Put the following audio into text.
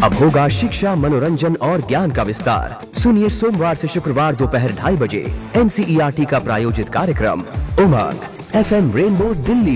अब होगा शिक्षा, मनोरंजन और ज्ञान का विस्तार। सुनिए सोमवार से शुक्रवार दोपहर 2:30 बजे NCERT का प्रायोजित कार्यक्रम उमंग FM रेनबो दिल्ली।